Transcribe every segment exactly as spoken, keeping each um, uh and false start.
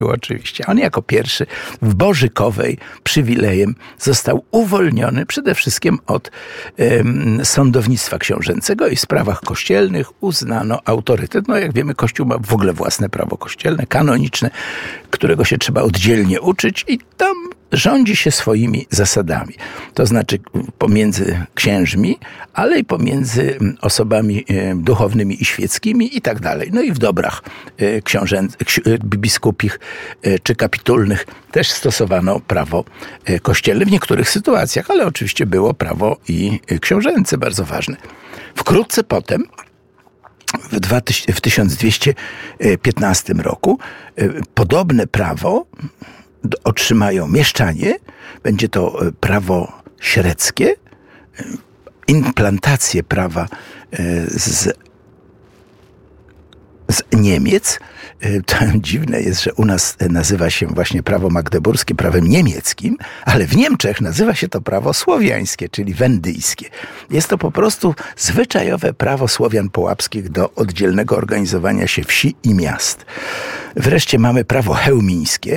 Oczywiście. On jako pierwszy w Bożykowej przywilejem został uwolniony przede wszystkim od um, sądownictwa książęcego i w sprawach kościelnych uznano autorytet. No jak wiemy, Kościół ma w ogóle własne prawo kościelne, kanoniczne, którego się trzeba oddzielnie uczyć i tam rządzi się swoimi zasadami. To znaczy pomiędzy księżmi, ale i pomiędzy osobami duchownymi i świeckimi i tak dalej. No i w dobrach książę, biskupich czy kapitulnych też stosowano prawo kościelne w niektórych sytuacjach, ale oczywiście było prawo i książęce bardzo ważne. Wkrótce potem W, dwa, w tysiąc dwieście piętnastym roku podobne prawo otrzymają mieszczanie. Będzie to prawo średzkie, implantację prawa z, z Niemiec. To dziwne jest, że u nas nazywa się właśnie prawo magdeburskie prawem niemieckim, ale w Niemczech nazywa się to prawo słowiańskie, czyli wendyjskie. Jest to po prostu zwyczajowe prawo Słowian połapskich do oddzielnego organizowania się wsi i miast. Wreszcie mamy prawo chełmińskie.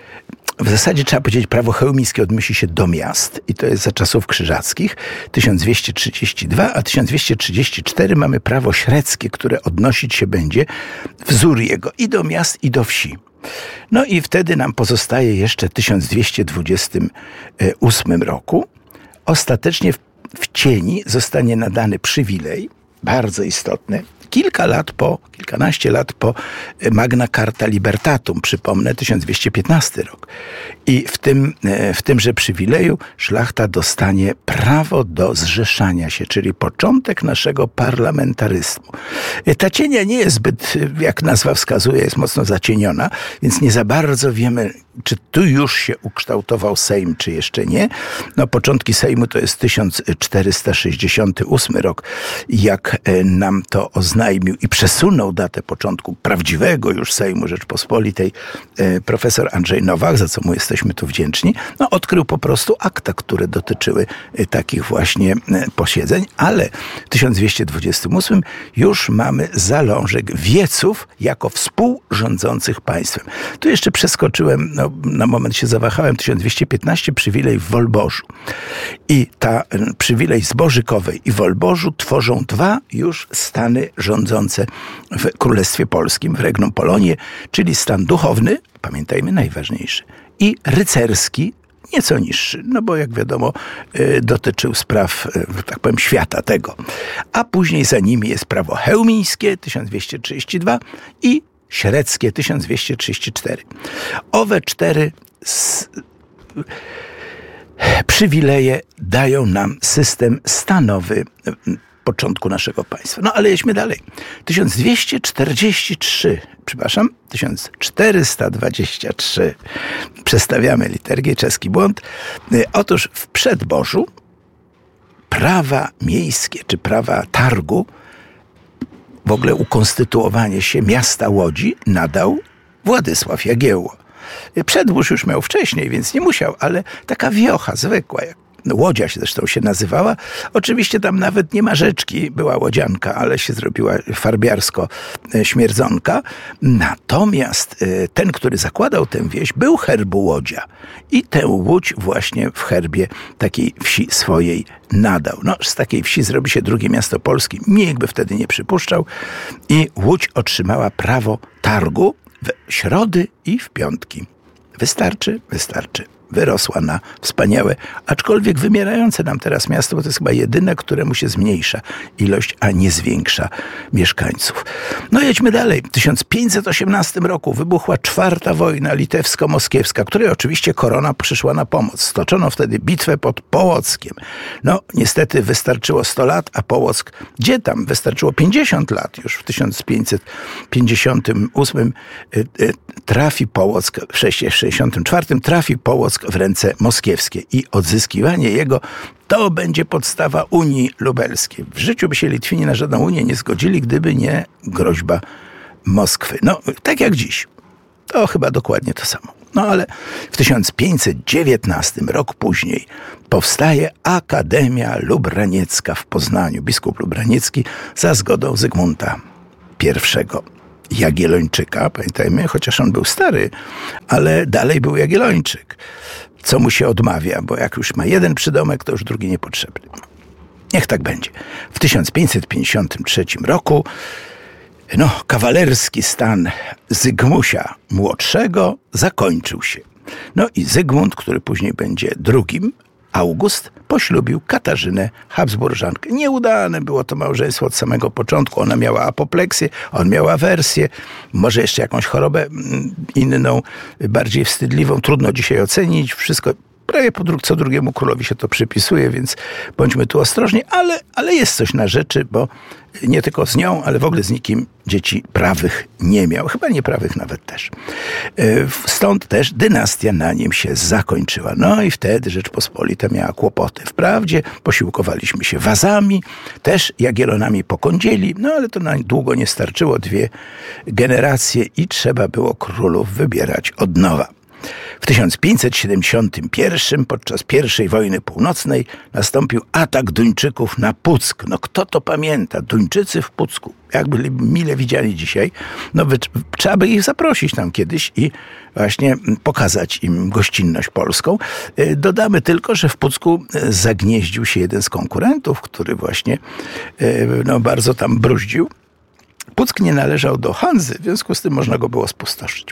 W zasadzie trzeba powiedzieć, prawo chełmińskie odnosi się do miast i to jest za czasów krzyżackich, tysiąc dwieście trzydzieści dwa, a tysiąc dwieście trzydzieści cztery mamy prawo średzkie, które odnosić się będzie wzór jego i do miast, i do wsi. No i wtedy nam pozostaje jeszcze tysiąc dwieście dwudziestym ósmym roku. Ostatecznie w, w cieni zostanie nadany przywilej, bardzo istotny, kilka lat po, kilkanaście lat po Magna Carta Libertatum, przypomnę, tysiąc dwieście piętnasty rok. I w tym, w tymże przywileju szlachta dostanie prawo do zrzeszania się, czyli początek naszego parlamentaryzmu. Ta cienia nie jest zbyt, jak nazwa wskazuje, jest mocno zacieniona, więc nie za bardzo wiemy, czy tu już się ukształtował Sejm, czy jeszcze nie. No, początki Sejmu to jest tysiąc czterysta sześćdziesiąty ósmy rok, jak nam to oznajmił i przesunął datę początku prawdziwego już Sejmu Rzeczpospolitej profesor Andrzej Nowak, za co mu jesteśmy tu wdzięczni. No, odkrył po prostu akta, które dotyczyły takich właśnie posiedzeń, ale w tysiąc dwieście dwudziestym ósmym już mamy zalążek wieców jako współrządzących państwem. Tu jeszcze przeskoczyłem, no, na moment się zawahałem, tysiąc dwieście piętnaście przywilej w Wolborzu. I ta przywilej z Bożykowej i Wolborzu tworzą dwa już stany rządzące w Królestwie Polskim, w Regnum Polonię, czyli stan duchowny, pamiętajmy, najważniejszy, i rycerski, nieco niższy, no bo jak wiadomo dotyczył spraw, że tak powiem, świata tego. A później za nimi jest prawo chełmińskie, tysiąc dwieście trzydzieści dwa i średzkie, tysiąc dwieście trzydzieści cztery. Owe cztery s- przywileje dają nam system stanowy początku naszego państwa. No ale jedźmy dalej. tysiąc dwieście czterdzieści trzy, przepraszam, tysiąc czterysta dwadzieścia trzy. Przestawiamy liturgię, czeski błąd. Otóż w przedbożu prawa miejskie, czy prawa targu, w ogóle ukonstytuowanie się miasta Łodzi nadał Władysław Jagiełło. Przedbóż już miał wcześniej, więc nie musiał, ale taka wiocha zwykła, jak Łodzia się zresztą się nazywała. Oczywiście tam nawet nie ma rzeczki, była łodzianka, ale się zrobiła farbiarsko śmierdzonka. Natomiast ten, który zakładał tę wieś, był herbu Łodzia. I tę Łódź właśnie w herbie takiej wsi swojej nadał. No, z takiej wsi zrobi się drugie miasto Polski. Nikt by wtedy nie przypuszczał. I Łódź otrzymała prawo targu w środy i w piątki. Wystarczy? Wystarczy. Wyrosła na wspaniałe, aczkolwiek wymierające nam teraz miasto, bo to jest chyba jedyne, któremu się zmniejsza ilość, a nie zwiększa mieszkańców. No jedźmy dalej. W tysiąc pięćset osiemnastym roku wybuchła czwarta wojna litewsko-moskiewska, której oczywiście korona przyszła na pomoc. Stoczono wtedy bitwę pod Połockiem. No niestety wystarczyło sto lat, a Połock, gdzie tam? Wystarczyło pięćdziesiąt lat. Już w tysiąc pięćset pięćdziesiątym ósmym y, y, trafi Połock, w sześćdziesiątym czwartym trafi Połock w ręce moskiewskie i odzyskiwanie jego to będzie podstawa Unii Lubelskiej. W życiu by się Litwini na żadną Unię nie zgodzili, gdyby nie groźba Moskwy. No, tak jak dziś. To chyba dokładnie to samo. No ale w tysiąc pięćset dziewiętnastym, rok później, powstaje Akademia Lubraniecka w Poznaniu. Biskup Lubraniecki za zgodą Zygmunta pierwszego. Jagiellończyka, pamiętajmy, chociaż on był stary, ale dalej był Jagiellończyk. Co mu się odmawia, bo jak już ma jeden przydomek, to już drugi niepotrzebny. Niech tak będzie. W tysiąc pięćset pięćdziesiątym trzecim roku no, kawalerski stan Zygmusia młodszego zakończył się. No i Zygmunt, który później będzie drugim, August, poślubił Katarzynę Habsburżankę. Nieudane było to małżeństwo od samego początku. Ona miała apopleksję, on miał awersję, może jeszcze jakąś chorobę inną, bardziej wstydliwą. Trudno dzisiaj ocenić. Wszystko prawie po dru- co drugiemu królowi się to przypisuje, więc bądźmy tu ostrożni, ale, ale jest coś na rzeczy, bo nie tylko z nią, ale w ogóle z nikim dzieci prawych nie miał. Chyba nieprawych nawet też. Stąd też dynastia na nim się zakończyła. No i wtedy Rzeczpospolita miała kłopoty. Wprawdzie posiłkowaliśmy się wazami, też Jagiellonami pokądzieli, no ale to na długo nie starczyło. Dwie generacje i trzeba było królów wybierać od nowa. W tysiąc pięćset siedemdziesiątym pierwszym podczas pierwszej wojny północnej nastąpił atak Duńczyków na Puck. No kto to pamięta? Duńczycy w Pucku. Jakby mile widziani dzisiaj, no wy, trzeba by ich zaprosić tam kiedyś i właśnie pokazać im gościnność polską. Dodamy tylko, że w Pucku zagnieździł się jeden z konkurentów, który właśnie no, bardzo tam bruździł. Puck nie należał do Hanzy, w związku z tym można go było spustoszyć.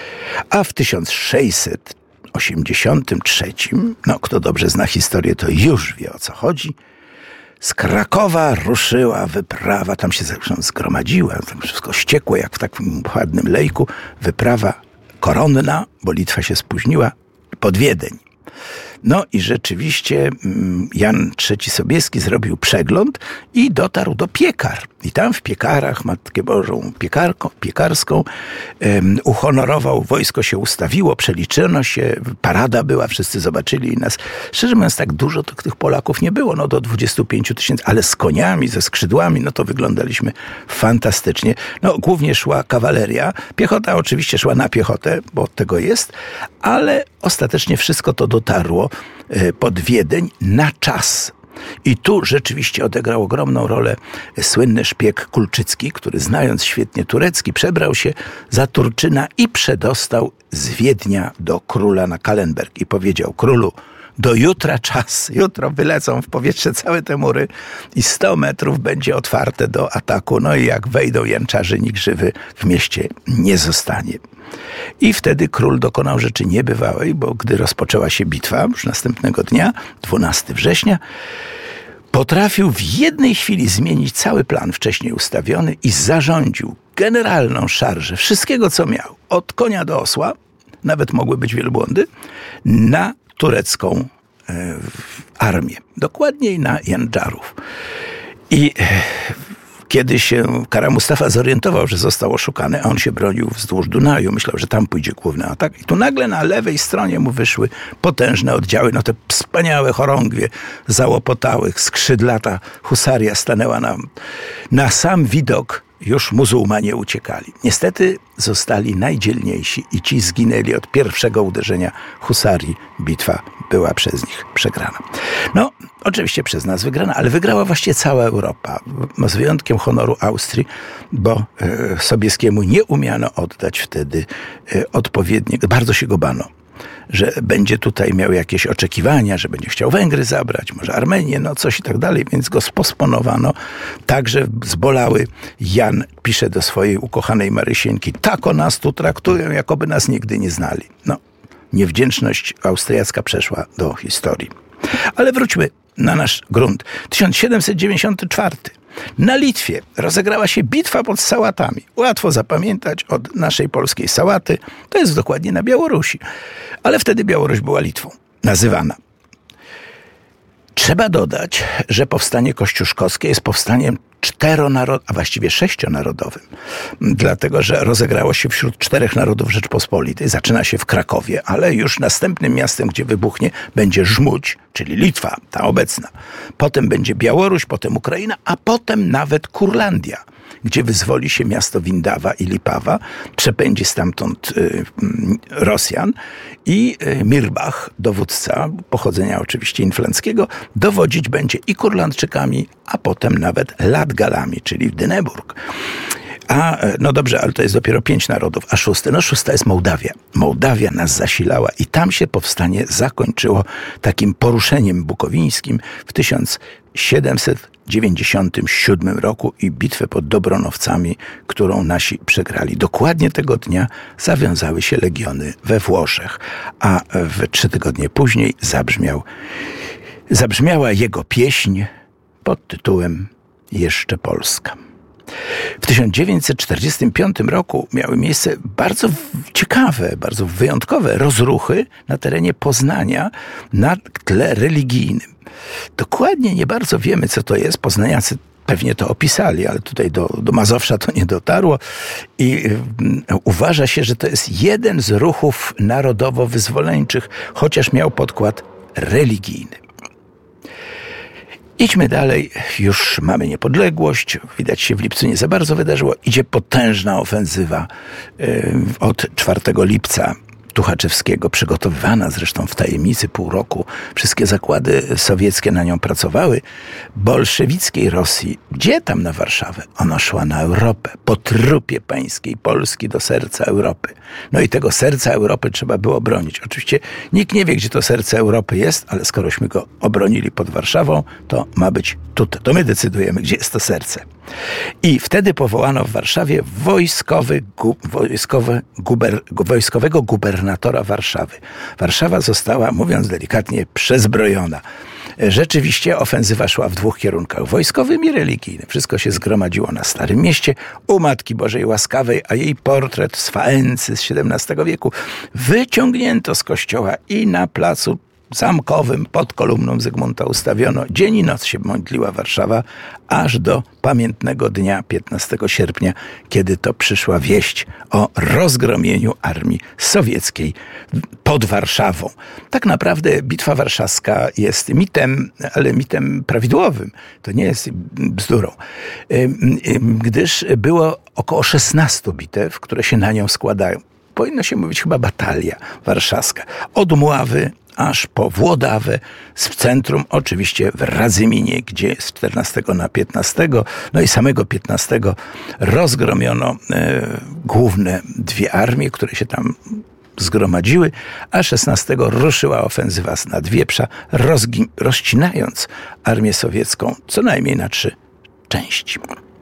A w tysiąc sześćset osiemdziesiątym trzecim, no kto dobrze zna historię, to już wie, o co chodzi, z Krakowa ruszyła wyprawa, tam się zresztą zgromadziła, tam wszystko ściekło jak w takim ładnym lejku, wyprawa koronna, bo Litwa się spóźniła, pod Wiedeń. No i rzeczywiście Jan trzeci Sobieski zrobił przegląd i dotarł do piekar. I tam w piekarach Matkę Bożą piekarko, piekarską um, uhonorował, wojsko się ustawiło, przeliczono się, parada była, wszyscy zobaczyli nas. Szczerze mówiąc, tak dużo to, tych Polaków nie było, no do dwudziestu pięciu tysięcy, ale z koniami, ze skrzydłami, no to wyglądaliśmy fantastycznie. No głównie szła kawaleria, piechota oczywiście szła na piechotę, bo od tego jest, ale ostatecznie wszystko to dotarło pod Wiedeń na czas. I tu rzeczywiście odegrał ogromną rolę słynny szpieg Kulczycki, który znając świetnie turecki, przebrał się za Turczyna i przedostał z Wiednia do króla na Kalenberg i powiedział: królu, do jutra czas, jutro wylecą w powietrze całe te mury i sto metrów będzie otwarte do ataku. No i jak wejdą Janczarzy, nikt żywy w mieście nie zostanie. I wtedy król dokonał rzeczy niebywałej, bo gdy rozpoczęła się bitwa, już następnego dnia, dwunastego września, potrafił w jednej chwili zmienić cały plan wcześniej ustawiony i zarządził generalną szarżę wszystkiego, co miał, od konia do osła, nawet mogły być wielbłądy, na turecką e, armię. Dokładniej na Janczarów. I e, kiedy się Kara Mustafa zorientował, że został oszukany, a on się bronił wzdłuż Dunaju, myślał, że tam pójdzie główny atak. I tu nagle na lewej stronie mu wyszły potężne oddziały, no te wspaniałe chorągwie załopotałych, skrzydlata husaria stanęła na, na sam widok. Już muzułmanie uciekali. Niestety zostali najdzielniejsi i ci zginęli od pierwszego uderzenia husarii. Bitwa była przez nich przegrana. No, oczywiście przez nas wygrana, ale wygrała właściwie cała Europa. Z wyjątkiem honoru Austrii, bo e, Sobieskiemu nie umiano oddać wtedy e, odpowiedniego. Bardzo się go bano, że będzie tutaj miał jakieś oczekiwania, że będzie chciał Węgry zabrać, może Armenię, no coś i tak dalej, więc go sposponowano. Także zbolały. Jan pisze do swojej ukochanej Marysieńki: tak o nas tu traktują, jakoby nas nigdy nie znali. No, niewdzięczność austriacka przeszła do historii. Ale wróćmy na nasz grunt. tysiąc siedemset dziewięćdziesiąty czwarty. Na Litwie rozegrała się bitwa pod Sałatami. Łatwo zapamiętać od naszej polskiej Sałaty. To jest dokładnie na Białorusi. Ale wtedy Białoruś była Litwą nazywana. Trzeba dodać, że powstanie kościuszkowskie jest powstaniem czteronarodowym, a właściwie sześcionarodowym. Dlatego, że rozegrało się wśród czterech narodów Rzeczpospolitej. Zaczyna się w Krakowie, ale już następnym miastem, gdzie wybuchnie, będzie Żmudź, czyli Litwa, ta obecna. Potem będzie Białoruś, potem Ukraina, a potem nawet Kurlandia, gdzie wyzwoli się miasto Windawa i Lipawa, przepędzi stamtąd y, Rosjan i y, Mirbach, dowódca pochodzenia oczywiście inflanckiego, dowodzić będzie i Kurlandczykami, a potem nawet Latgalami, czyli Dyneburg. A, no dobrze, ale to jest dopiero pięć narodów, a szósty, no szósta jest Mołdawia. Mołdawia nas zasilała i tam się powstanie zakończyło takim poruszeniem bukowińskim w tysiąc siedemset dziewięćdziesiątym siódmym roku i bitwę pod Dobronowcami, którą nasi przegrali. Dokładnie tego dnia zawiązały się legiony we Włoszech, a w trzy tygodnie później zabrzmiał, zabrzmiała jego pieśń pod tytułem Jeszcze Polska. W tysiąc dziewięćset czterdziestym piątym roku miały miejsce bardzo ciekawe, bardzo wyjątkowe rozruchy na terenie Poznania na tle religijnym. Dokładnie nie bardzo wiemy, co to jest. Poznaniacy pewnie to opisali, ale tutaj do, do Mazowsza to nie dotarło i um, uważa się, że to jest jeden z ruchów narodowo-wyzwoleńczych, chociaż miał podkład religijny. Idźmy dalej, już mamy niepodległość, widać się w lipcu nie za bardzo wydarzyło, idzie potężna ofensywa yy, od czwartego lipca Tuchaczewskiego, przygotowywana zresztą w tajemnicy pół roku. Wszystkie zakłady sowieckie na nią pracowały. Bolszewickiej Rosji, gdzie tam na Warszawę? Ona szła na Europę, po trupie pańskiej Polski do serca Europy. No i tego serca Europy trzeba było bronić. Oczywiście nikt nie wie, gdzie to serce Europy jest, ale skorośmy go obronili pod Warszawą, to ma być tutaj. To my decydujemy, gdzie jest to serce. I wtedy powołano w Warszawie wojskowy, gu, wojskowy, guber, wojskowego gubernatora Warszawy. Warszawa została, mówiąc delikatnie, przezbrojona. Rzeczywiście ofensywa szła w dwóch kierunkach, wojskowym i religijnym. Wszystko się zgromadziło na Starym Mieście u Matki Bożej Łaskawej, a jej portret z Faency z siedemnastego wieku wyciągnięto z kościoła i na placu zamkowym pod kolumną Zygmunta ustawiono. Dzień i noc się modliła Warszawa, aż do pamiętnego dnia piętnastego sierpnia, kiedy to przyszła wieść o rozgromieniu armii sowieckiej pod Warszawą. Tak naprawdę Bitwa Warszawska jest mitem, ale mitem prawidłowym. To nie jest bzdurą. Gdyż było około szesnastu bitew, które się na nią składają. Powinno się mówić chyba batalia warszawska. Od Mławy aż po Włodawę, z centrum oczywiście w Radzyminie, gdzie z czternastego na piętnastego, no i samego piętnastego rozgromiono e, główne dwie armie, które się tam zgromadziły, a szesnastego ruszyła ofensywa z Nadwieprza, rozgi- rozcinając armię sowiecką co najmniej na trzy części.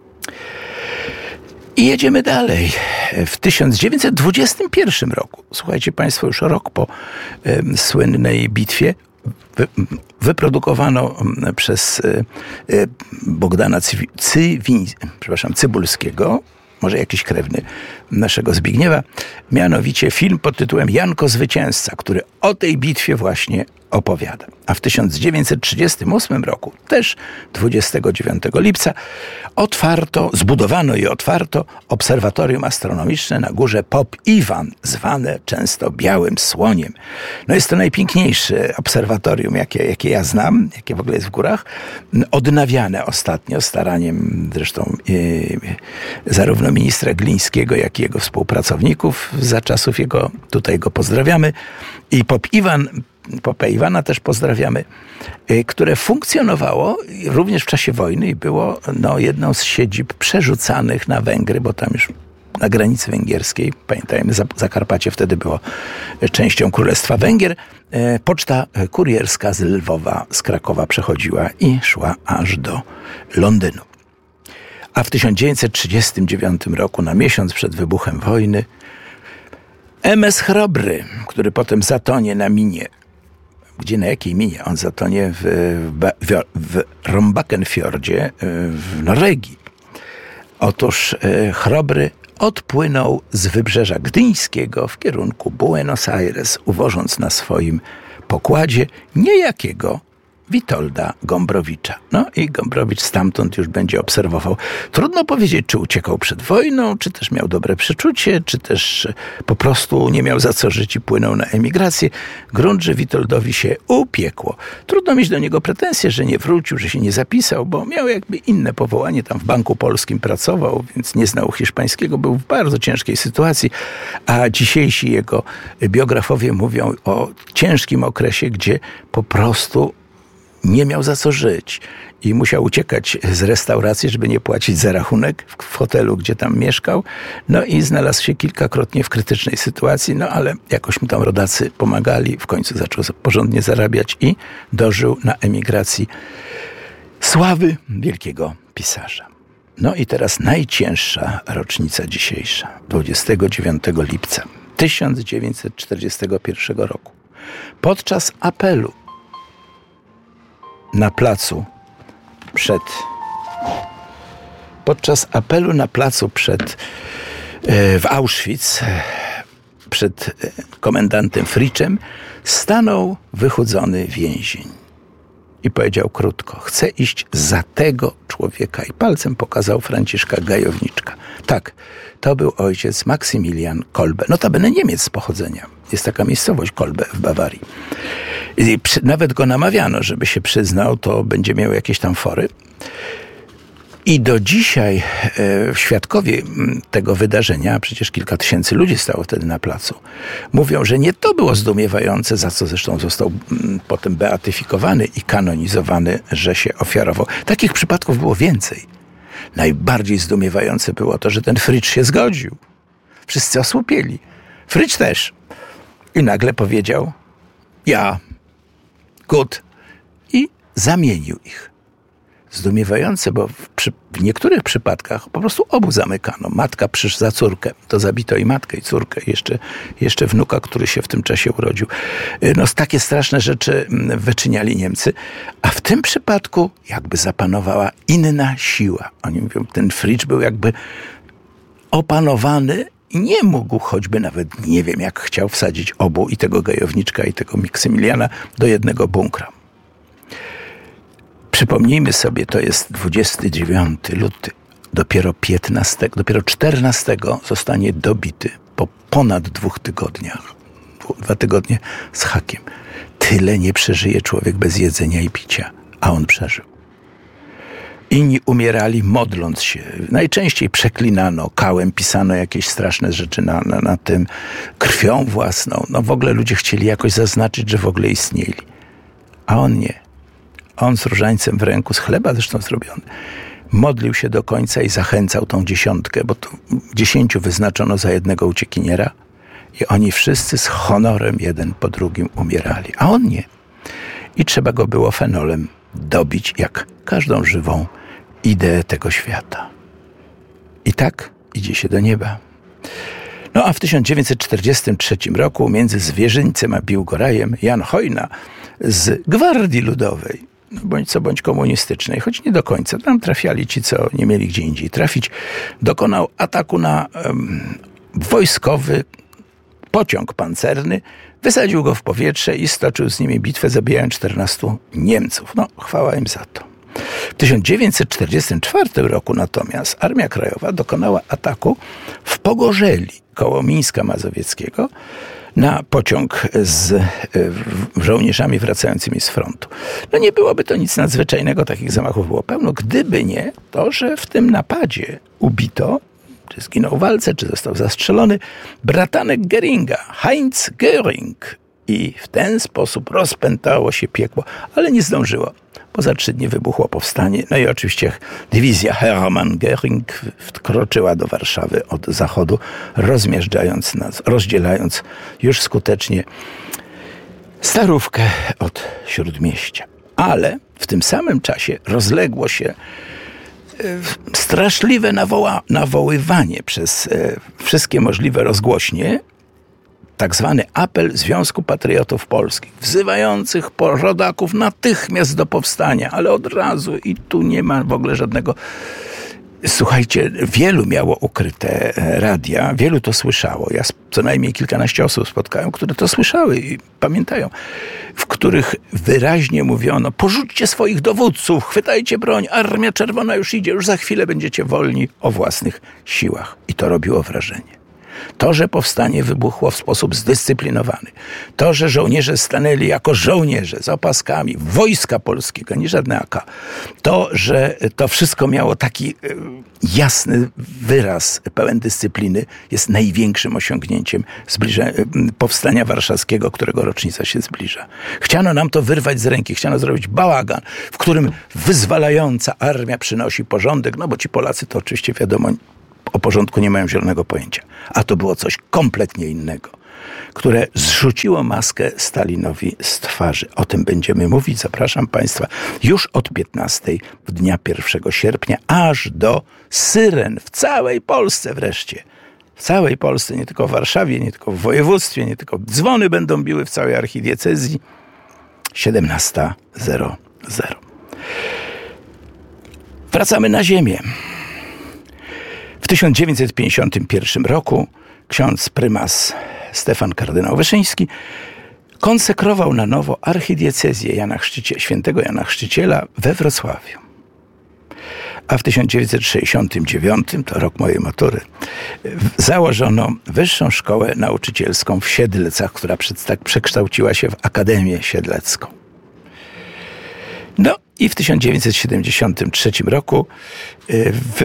I jedziemy dalej. W tysiąc dziewięćset dwudziestym pierwszym roku, słuchajcie Państwo, już rok po e, słynnej bitwie, wy, wyprodukowano przez e, Bogdana Cywi, Cywi, przepraszam, Cybulskiego, może jakiś krewny naszego Zbigniewa, mianowicie film pod tytułem Janko Zwycięzca, który o tej bitwie właśnie opowiada. A w tysiąc dziewięćset trzydziestym ósmym roku, też dwudziestego dziewiątego lipca, otwarto, zbudowano i otwarto obserwatorium astronomiczne na górze Pop Iwan, zwane często Białym Słoniem. No jest to najpiękniejsze obserwatorium, jakie, jakie ja znam, jakie w ogóle jest w górach, odnawiane ostatnio staraniem zresztą yy, zarówno ministra Glińskiego, jak i jego współpracowników za czasów jego, tutaj go pozdrawiamy. I Pop Iwan, Popę Iwana też pozdrawiamy, które funkcjonowało również w czasie wojny i było no, jedną z siedzib przerzucanych na Węgry, bo tam już na granicy węgierskiej, pamiętajmy, Zakarpacie wtedy było częścią Królestwa Węgier, poczta kurierska z Lwowa, z Krakowa przechodziła i szła aż do Londynu. A w tysiąc dziewięćset trzydziestym dziewiątym roku, na miesiąc przed wybuchem wojny, M S Chrobry, który potem zatonie na minie. Gdzie, na jakiej minie? On zatonie w, w, w Rombakenfjordzie w Norwegii. Otóż e, Chrobry odpłynął z wybrzeża gdyńskiego w kierunku Buenos Aires, uwożąc na swoim pokładzie niejakiego Witolda Gombrowicza. No i Gombrowicz stamtąd już będzie obserwował. Trudno powiedzieć, czy uciekał przed wojną, czy też miał dobre przeczucie, czy też po prostu nie miał za co żyć i płynął na emigrację. Grunt, że Witoldowi się upiekło. Trudno mieć do niego pretensje, że nie wrócił, że się nie zapisał, bo miał jakby inne powołanie. Tam w Banku Polskim pracował, więc nie znał hiszpańskiego. Był w bardzo ciężkiej sytuacji, a dzisiejsi jego biografowie mówią o ciężkim okresie, gdzie po prostu nie miał za co żyć i musiał uciekać z restauracji, żeby nie płacić za rachunek w hotelu, gdzie tam mieszkał. No i znalazł się kilkakrotnie w krytycznej sytuacji, no ale jakoś mu tam rodacy pomagali. W końcu zaczął porządnie zarabiać i dożył na emigracji sławy wielkiego pisarza. No i teraz najcięższa rocznica dzisiejsza, dwudziestego dziewiątego lipca tysiąc dziewięćset czterdziestego pierwszego roku. Podczas apelu na placu przed podczas apelu na placu przed w Auschwitz przed komendantem Fritzschem stanął wychudzony więzień i powiedział krótko: chcę iść za tego człowieka, i palcem pokazał Franciszka Gajowniczka. Tak, to był ojciec Maksymilian Kolbe, notabene Niemiec z pochodzenia. Jest taka miejscowość Kolbe w Bawarii. I przy, nawet go namawiano, żeby się przyznał, to będzie miał jakieś tam fory. I do dzisiaj e, świadkowie tego wydarzenia, a przecież kilka tysięcy ludzi stało wtedy na placu, mówią, że nie to było zdumiewające, za co zresztą został m, potem beatyfikowany i kanonizowany, że się ofiarował. Takich przypadków było więcej. Najbardziej zdumiewające było to, że ten Fritsch się zgodził. Wszyscy osłupieli. Fritsch też. I nagle powiedział: ja, gut. I zamienił ich. Zdumiewające, bo w, przy, w niektórych przypadkach po prostu obu zamykano. Matka przyszła za córkę. To zabito i matkę, i córkę, i jeszcze, jeszcze wnuka, który się w tym czasie urodził. No, takie straszne rzeczy wyczyniali Niemcy. A w tym przypadku jakby zapanowała inna siła. Oni mówią, ten Fritsch był jakby opanowany i nie mógł choćby nawet, nie wiem jak chciał, wsadzić obu, i tego Gajowniczka, i tego Maksymiliana, do jednego bunkra. Przypomnijmy sobie, to jest dwudziestego dziewiątego luty. Dopiero piętnastego, dopiero czternastego zostanie dobity po ponad dwóch tygodniach. Dwa tygodnie z hakiem. Tyle nie przeżyje człowiek bez jedzenia i picia, a on przeżył. Inni umierali modląc się. Najczęściej przeklinano, kałem pisano jakieś straszne rzeczy na, na, na tym, krwią własną. No w ogóle ludzie chcieli jakoś zaznaczyć, że w ogóle istnieli. A on nie. On z różańcem w ręku, z chleba zresztą zrobiony, modlił się do końca i zachęcał tą dziesiątkę, bo to dziesięciu wyznaczono za jednego uciekiniera, i oni wszyscy z honorem jeden po drugim umierali, a on nie. I trzeba go było fenolem dobić, jak każdą żywą ideę tego świata. I tak idzie się do nieba. No a w tysiąc dziewięćset czterdziestym trzecim roku między Zwierzyńcem a Biłgorajem Jan Hojna z Gwardii Ludowej, bądź co bądź komunistycznej, choć nie do końca, tam trafiali ci, co nie mieli gdzie indziej trafić, dokonał ataku na um, wojskowy pociąg pancerny, wysadził go w powietrze i stoczył z nimi bitwę, zabijając czternastu Niemców. No, chwała im za to. W tysiąc dziewięćset czterdziestym czwartym roku natomiast Armia Krajowa dokonała ataku w Pogorzeli koło Mińska Mazowieckiego na pociąg z żołnierzami wracającymi z frontu. No nie byłoby to nic nadzwyczajnego, takich zamachów było pełno, gdyby nie to, że w tym napadzie ubito, czy zginął w walce, czy został zastrzelony, bratanek Göringa, Heinz Göring. I w ten sposób rozpętało się piekło, ale nie zdążyło, bo za trzy dni wybuchło powstanie. No i oczywiście dywizja Hermann Göring wkroczyła do Warszawy od zachodu, rozmiażdżając nas, rozdzielając już skutecznie Starówkę od Śródmieścia. Ale w tym samym czasie rozległo się straszliwe nawoła, nawoływanie przez wszystkie możliwe rozgłośnie, tak zwany apel Związku Patriotów Polskich, wzywających rodaków natychmiast do powstania, ale od razu, i tu nie ma w ogóle żadnego... Słuchajcie, wielu miało ukryte radia, wielu to słyszało. Ja co najmniej kilkanaście osób spotkałem, które to słyszały i pamiętają, w których wyraźnie mówiono: porzućcie swoich dowódców, chwytajcie broń, Armia Czerwona już idzie, już za chwilę będziecie wolni o własnych siłach. I to robiło wrażenie. To, że powstanie wybuchło w sposób zdyscyplinowany. To, że żołnierze stanęli jako żołnierze z opaskami Wojska Polskiego, nie żadne A K. To, że to wszystko miało taki jasny wyraz, pełen dyscypliny, jest największym osiągnięciem zbliża- powstania warszawskiego, którego rocznica się zbliża. Chciano nam to wyrwać z ręki, chciano zrobić bałagan, w którym wyzwalająca armia przynosi porządek, no bo ci Polacy to oczywiście wiadomo, o porządku nie mają zielonego pojęcia. A to było coś kompletnie innego, które zrzuciło maskę Stalinowi z twarzy. O tym będziemy mówić, zapraszam Państwa, już od piętnastej w dnia pierwszego sierpnia, aż do syren w całej Polsce wreszcie. W całej Polsce, nie tylko w Warszawie, nie tylko w województwie, nie tylko dzwony będą biły w całej archidiecezji. siedemnasta zero zero. Wracamy na ziemię. W tysiąc dziewięćset pięćdziesiątym pierwszym roku ksiądz prymas Stefan kardynał Wyszyński konsekrował na nowo archidiecezję Jana Chrzcicie, świętego Jana Chrzciciela we Wrocławiu. A w tysiąc dziewięćset sześćdziesiątym dziewiątym, to rok mojej matury, założono Wyższą Szkołę Nauczycielską w Siedlcach, która tak przekształciła się w Akademię Siedlecką. No i w tysiąc dziewięćset siedemdziesiątym trzecim roku w,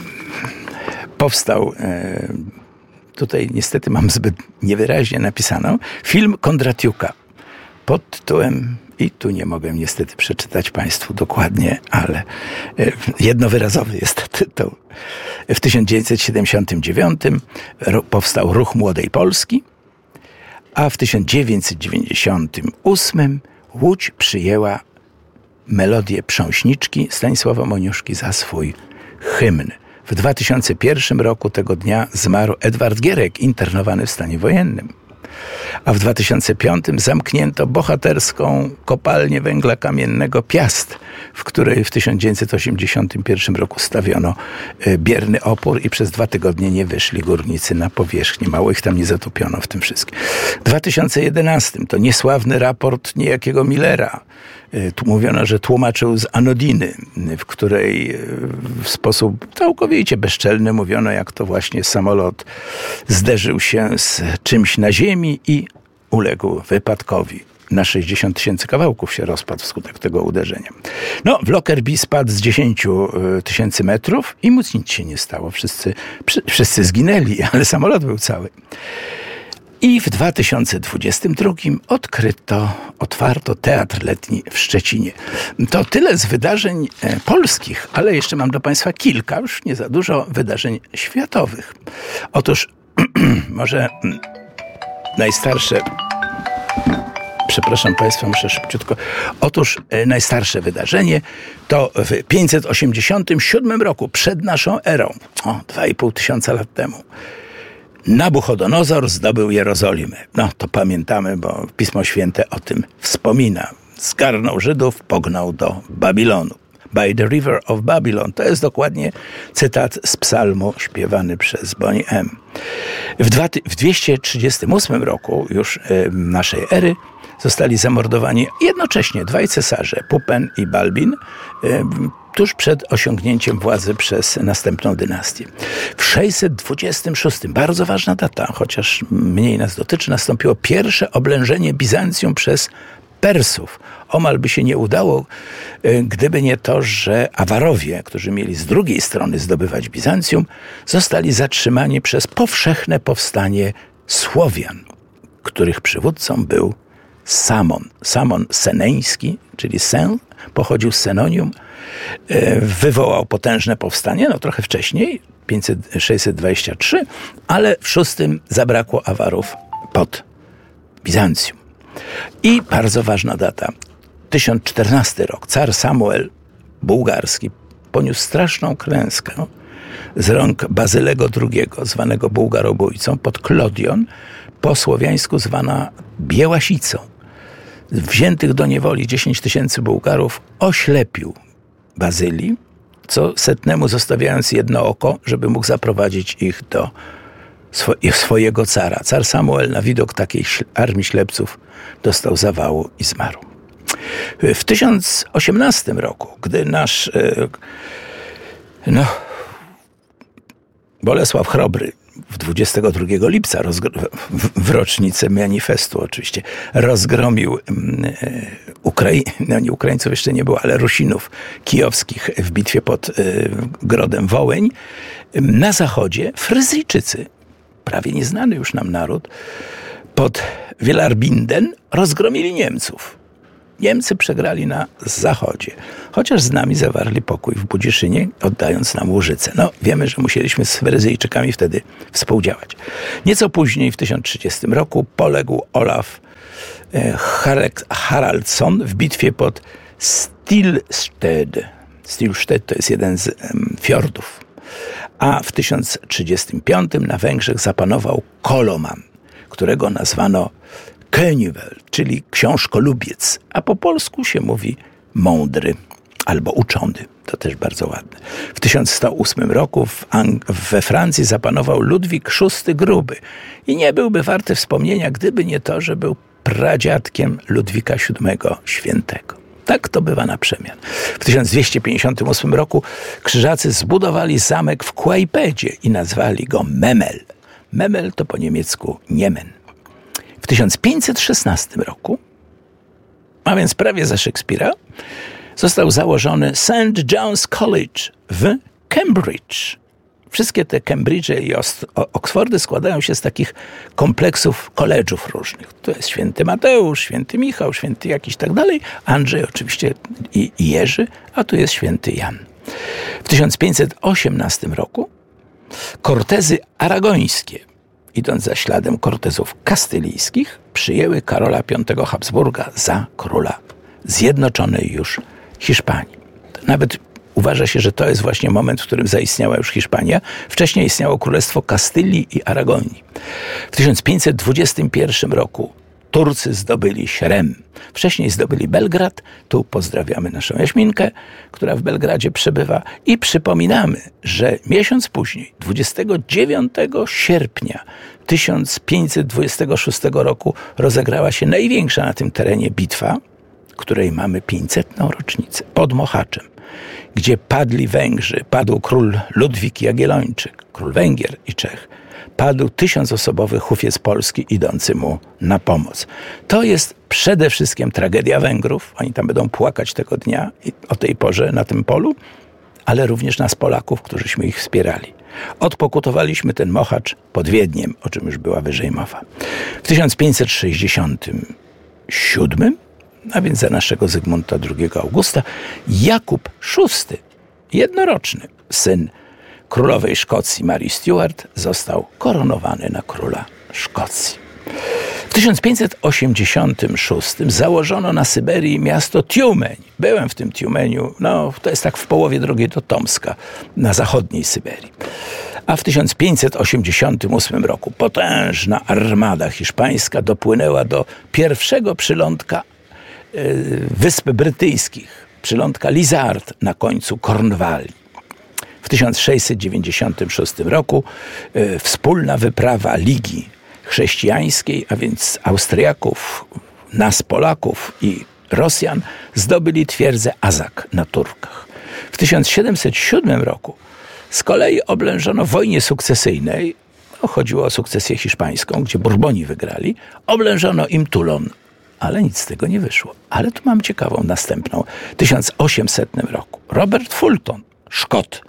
powstał, tutaj niestety mam zbyt niewyraźnie napisaną, film Kondratiuka pod tytułem, i tu nie mogę niestety przeczytać Państwu dokładnie, ale jednowyrazowy jest tytuł. W tysiąc dziewięćset siedemdziesiątym dziewiątym powstał Ruch Młodej Polski, a w tysiąc dziewięćset dziewięćdziesiątym ósmym Łódź przyjęła melodię Prząśniczki Stanisława Moniuszki za swój hymn. W dwa tysiące pierwszym roku tego dnia zmarł Edward Gierek, internowany w stanie wojennym. A w dwa tysiące piątym zamknięto bohaterską kopalnię węgla kamiennego Piast, w której w tysiąc dziewięćset osiemdziesiątym pierwszym roku stawiono bierny opór i przez dwa tygodnie nie wyszli górnicy na powierzchnię. Mało ich tam nie zatopiono w tym wszystkim. W dwa tysiące jedenastym to niesławny raport niejakiego Millera. Tu mówiono, że tłumaczył z Anodiny, w której w sposób całkowicie bezczelny mówiono, jak to właśnie samolot zderzył się z czymś na ziemi i uległ wypadkowi. Na sześćdziesiąt tysięcy kawałków się rozpadł wskutek tego uderzenia. No, w Lockerbie spadł z dziesięciu tysięcy metrów i mu nic się nie stało. Wszyscy, wszyscy zginęli, ale samolot był cały. I w dwa tysiące dwudziestym drugim odkryto, otwarto Teatr Letni w Szczecinie. To tyle z wydarzeń polskich, ale jeszcze mam do Państwa kilka, już nie za dużo, wydarzeń światowych. Otóż może najstarsze... Przepraszam Państwa, muszę szybciutko. Otóż e, najstarsze wydarzenie to w pięćset osiemdziesiątym siódmym roku, przed naszą erą, o, dwa i pół tysiąca lat temu, Nabuchodonozor zdobył Jerozolimę. No, to pamiętamy, bo Pismo Święte o tym wspomina. Zgarnął Żydów, pognał do Babilonu. By the River of Babylon. To jest dokładnie cytat z psalmu śpiewany przez Bonnie M. W, dwa, w dwieście trzydziestym ósmym roku już e, naszej ery zostali zamordowani jednocześnie dwaj cesarze, Pupen i Balbin, e, tuż przed osiągnięciem władzy przez następną dynastię. W sześćset dwudziestym szóstym, bardzo ważna data, chociaż mniej nas dotyczy, nastąpiło pierwsze oblężenie Bizancjum przez Persów. Omal by się nie udało, gdyby nie to, że Awarowie, którzy mieli z drugiej strony zdobywać Bizancjum, zostali zatrzymani przez powszechne powstanie Słowian, których przywódcą był Samon. Samon Seneński, czyli Sen, pochodził z Senonium, wywołał potężne powstanie, no trochę wcześniej, sześćset dwadzieścia trzy, ale w szóstym zabrakło Awarów pod Bizancjum. I bardzo ważna data, tysiąc czternasty rok, car Samuel bułgarski poniósł straszną klęskę z rąk Bazylego drugiego, zwanego Bułgarobójcą, pod Klodion, po słowiańsku zwana Białasicą. Wziętych do niewoli dziesięć tysięcy Bułgarów oślepił Bazylii, co setnemu zostawiając jedno oko, żeby mógł zaprowadzić ich do swojego cara. Car Samuel na widok takiej armii ślepców dostał zawału i zmarł. W tysiąc osiemnastym roku, gdy nasz no, Bolesław Chrobry dwudziestego drugiego lipca, rozgr- w, w rocznicę manifestu oczywiście, rozgromił Ukrai- no nie Ukraińców jeszcze nie było, ale Rusinów kijowskich w bitwie pod y, Grodem Wołyń. Na zachodzie Fryzyjczycy, prawie nieznany już nam naród, pod Wielarbinden rozgromili Niemców. Niemcy przegrali na zachodzie, chociaż z nami zawarli pokój w Budziszynie, oddając nam Łużycę. No, wiemy, że musieliśmy z Fryzyjczykami wtedy współdziałać. Nieco później, w tysiąc trzydziestym roku, poległ Olaf e, Haraldsson w bitwie pod Stilsted. Stilsted to jest jeden z um, fiordów. A w tysiąc trzydziestym piątym na Węgrzech zapanował Koloman, którego nazwano Könivel, czyli książkolubiec, a po polsku się mówi mądry albo uczony. To też bardzo ładne. W tysiąc sto ósmym roku w Ang- we Francji zapanował Ludwik szósty Gruby i nie byłby warty wspomnienia, gdyby nie to, że był pradziadkiem Ludwika siódmego Świętego. Tak to bywa na przemian. W tysiąc dwieście pięćdziesiątym ósmym roku Krzyżacy zbudowali zamek w Kłajpedzie i nazwali go Memel. Memel to po niemiecku Niemen. W tysiąc pięćset szesnastym roku, a więc prawie za Szekspira, został założony Saint John's College w Cambridge. Wszystkie te Cambridge i Oxfordy składają się z takich kompleksów college'ów różnych. To jest Święty Mateusz, Święty Michał, Święty jakiś tak dalej, Andrzej oczywiście i Jerzy, a tu jest Święty Jan. W tysiąc pięćset osiemnastym roku Kortezy aragońskie, idąc za śladem Kortezów kastylijskich, przyjęły Karola piątego Habsburga za króla zjednoczonej już Hiszpanii. Nawet uważa się, że to jest właśnie moment, w którym zaistniała już Hiszpania. Wcześniej istniało Królestwo Kastylii i Aragonii. W tysiąc pięćset dwudziestym pierwszym roku Turcy zdobyli Śrem. Wcześniej zdobyli Belgrad. Tu pozdrawiamy naszą Jaśminkę, która w Belgradzie przebywa. I przypominamy, że miesiąc później, dwudziestego dziewiątego sierpnia tysiąc pięćset dwudziestego szóstego roku rozegrała się największa na tym terenie bitwa, której mamy pięćsetną rocznicę, pod Mohaczem, gdzie padli Węgrzy, padł król Ludwik Jagiellończyk, król Węgier i Czech. Padł tysiącosobowy hufiec polski idący mu na pomoc. To jest przede wszystkim tragedia Węgrów. Oni tam będą płakać tego dnia i o tej porze na tym polu, ale również nas Polaków, którzyśmy ich wspierali. Odpokutowaliśmy ten Mochacz pod Wiedniem, o czym już była wyżej mowa. W tysiąc pięćset sześćdziesiątym siódmym, a więc za naszego Zygmunta drugiego Augusta, Jakub szósty, jednoroczny syn królowej Szkocji Marii Stuart, został koronowany na króla Szkocji. W tysiąc pięćset osiemdziesiątym szóstym założono na Syberii miasto Tiumeń. Byłem w tym Tiumeniu, no to jest tak w połowie drogi do Tomska, na zachodniej Syberii. A w tysiąc pięćset osiemdziesiątym ósmym roku potężna armada hiszpańska dopłynęła do pierwszego przylądka y, Wysp Brytyjskich, przylądka Lizard na końcu Kornwalii. W tysiąc sześćset dziewięćdziesiątym szóstym roku y, wspólna wyprawa Ligi Chrześcijańskiej, a więc Austriaków, nas Polaków i Rosjan, zdobyli twierdzę Azak na Turkach. W tysiąc siedemset siódmym roku z kolei oblężono w wojnie sukcesyjnej, no, chodziło o sukcesję hiszpańską, gdzie Bourboni wygrali, oblężono im Toulon, ale nic z tego nie wyszło. Ale tu mam ciekawą następną. W tysiąc osiemsetnym roku Robert Fulton, Szkot,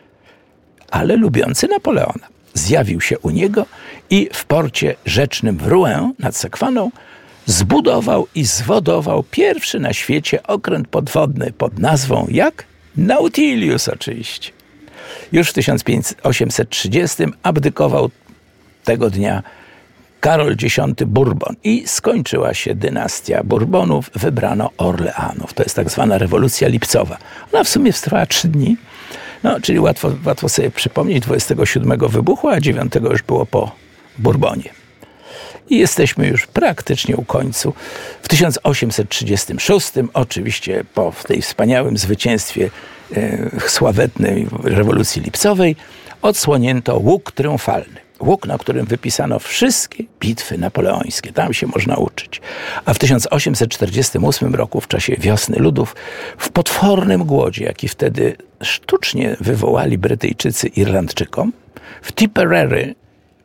ale lubiący Napoleona, zjawił się u niego i w porcie rzecznym w Rouen nad Sekwaną zbudował i zwodował pierwszy na świecie okręt podwodny pod nazwą jak? Nautilus oczywiście. Już w tysiąc osiemset trzydziestym abdykował tego dnia Karol dziesiąty Bourbon i skończyła się dynastia Bourbonów, wybrano Orleanów. To jest tak zwana rewolucja lipcowa. Ona w sumie trwała trzy dni. No, czyli łatwo, łatwo sobie przypomnieć, dwudziestego siódmego wybuchła, a dziewiątego już było po Bourbonie. I jesteśmy już praktycznie u końcu. W tysiąc osiemset trzydziestym szóstym, oczywiście po tej wspaniałym zwycięstwie e, sławetnej rewolucji lipcowej, odsłonięto łuk triumfalny. Łuk, na którym wypisano wszystkie bitwy napoleońskie. Tam się można uczyć. A w tysiąc osiemset czterdziestym ósmym roku, w czasie Wiosny Ludów, w potwornym głodzie, jaki wtedy sztucznie wywołali Brytyjczycy Irlandczykom, w Tipperary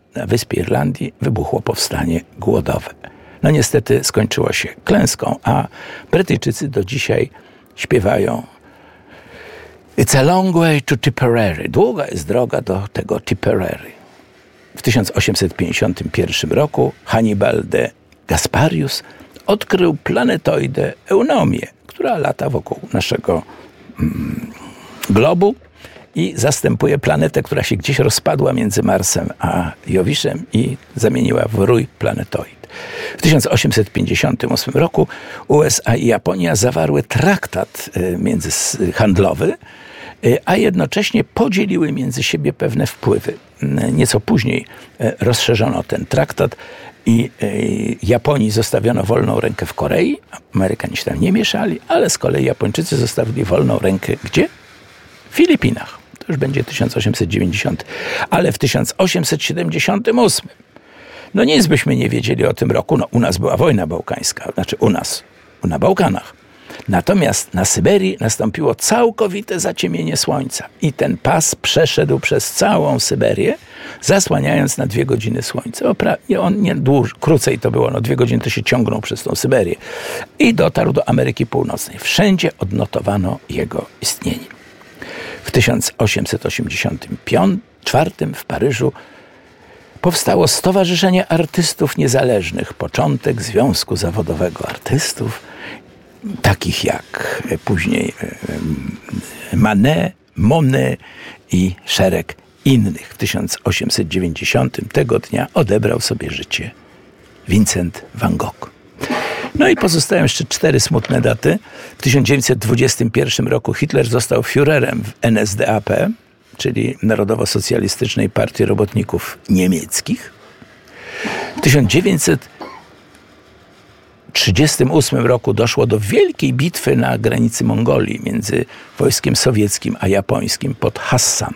na wyspie Irlandii wybuchło powstanie głodowe. No niestety skończyło się klęską, a Brytyjczycy do dzisiaj śpiewają It's a long way to Tipperary. Długa jest droga do tego Tipperary. W tysiąc osiemset pięćdziesiątym pierwszym roku Hannibal de Gasparius odkrył planetoidę Eunomię, która lata wokół naszego mm, globu i zastępuje planetę, która się gdzieś rozpadła między Marsem a Jowiszem i zamieniła w rój planetoid. W tysiąc osiemset pięćdziesiątym ósmym roku U S A i Japonia zawarły traktat międzyhandlowy, a jednocześnie podzieliły między siebie pewne wpływy. Nieco później rozszerzono ten traktat i Japonii zostawiono wolną rękę w Korei. Amerykanie się tam nie mieszali, ale z kolei Japończycy zostawili wolną rękę gdzie? W Filipinach. To już będzie tysiąc osiemset dziewięćdziesiąty. Ale w tysiąc osiemset siedemdziesiątym ósmym no nic byśmy nie wiedzieli o tym roku. No u nas była wojna bałkańska, znaczy u nas, na Bałkanach. Natomiast na Syberii nastąpiło całkowite zaciemienie słońca i ten pas przeszedł przez całą Syberię, zasłaniając na dwie godziny słońce. Opra- on nie dłuż, krócej to było, no dwie godziny to się ciągnął przez tą Syberię i dotarł do Ameryki Północnej. Wszędzie odnotowano jego istnienie. W tysiąc osiemset osiemdziesiątym czwartym w Paryżu powstało Stowarzyszenie Artystów Niezależnych, początek Związku Zawodowego Artystów, takich jak później Manet, Monet i szereg innych. W tysiąc osiemset dziewięćdziesiątym tego dnia odebrał sobie życie Vincent van Gogh. No i pozostają jeszcze cztery smutne daty. W tysiąc dziewięćset dwudziestym pierwszym roku Hitler został Führerem w N S D A P, czyli Narodowo-Socjalistycznej Partii Robotników Niemieckich. W tysiąc dziewięćset trzydziestym ósmym roku doszło do wielkiej bitwy na granicy Mongolii między wojskiem sowieckim a japońskim pod Hassan.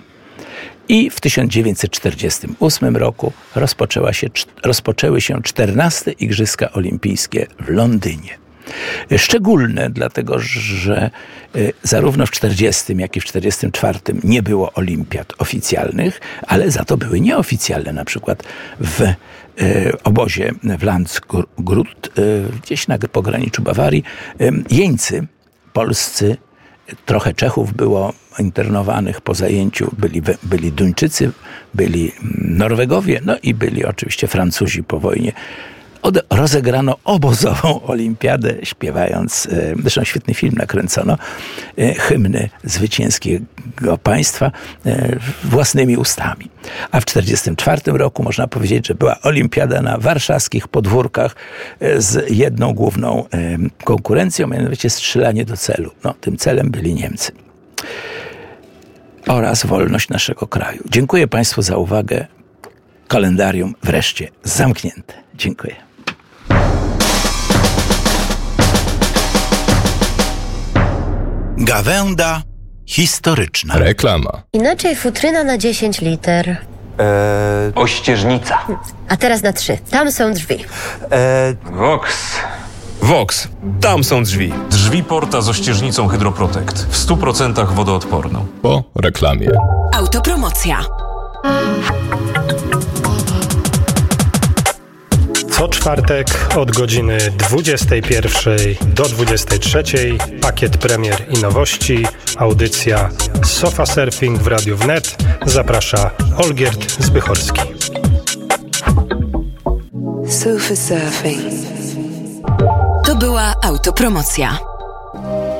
I w tysiąc dziewięćset czterdziestym ósmym roku rozpoczęła się, rozpoczęły się czternaste Igrzyska Olimpijskie w Londynie. Szczególne, dlatego że zarówno w czterdziestym, jak i w czterdziestym czwartym nie było olimpiad oficjalnych, ale za to były nieoficjalne, na przykład w obozie w Landsgrut, gdzieś na pograniczu Bawarii, jeńcy polscy, trochę Czechów było internowanych po zajęciu, byli, byli Duńczycy, byli Norwegowie, no i byli oczywiście Francuzi po wojnie. Od, rozegrano obozową olimpiadę, śpiewając, e, zresztą świetny film nakręcono, e, hymny zwycięskiego państwa e, własnymi ustami. A w czterdziestym czwartym roku można powiedzieć, że była olimpiada na warszawskich podwórkach e, z jedną główną e, konkurencją, mianowicie strzelanie do celu. No, tym celem byli Niemcy. Oraz wolność naszego kraju. Dziękuję Państwu za uwagę. Kalendarium wreszcie zamknięte. Dziękuję. Gawęda historyczna. Reklama. Inaczej futryna na dziesięć liter. Eee, Ościeżnica. A teraz na trzy. Tam są drzwi. eee, Vox. Vox. Tam są drzwi. Drzwi Porta z ościeżnicą Hydroprotect. W stu procentach wodoodporną. Po reklamie. Autopromocja. Co czwartek od godziny dwudziestej pierwszej do dwudziestej trzeciej pakiet premier i nowości, audycja Sofa Surfing w Radiu Wnet. Zaprasza Olgierd Zbychorski. Sofa Surfing. To była autopromocja.